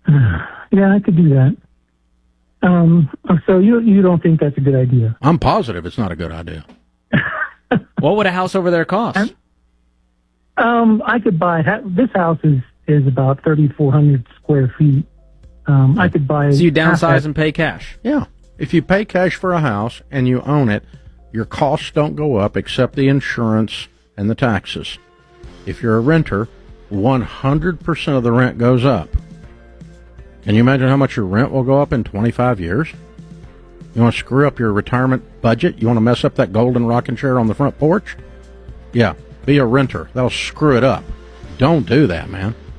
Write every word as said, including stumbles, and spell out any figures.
Yeah, I could do that. Um, so you you don't think that's a good idea? I'm positive it's not a good idea. What would a house over there cost? Um, I could buy this house is is about thirty-four hundred square feet. Um, I could buy. So you downsize and pay cash. Yeah, if you pay cash for a house and you own it, your costs don't go up except the insurance and the taxes. If you're a renter, one hundred percent of the rent goes up. Can you imagine how much your rent will go up in twenty-five years? You want to screw up your retirement budget? You want to mess up that golden rocking chair on the front porch? Yeah, be a renter. That'll screw it up. Don't do that, man.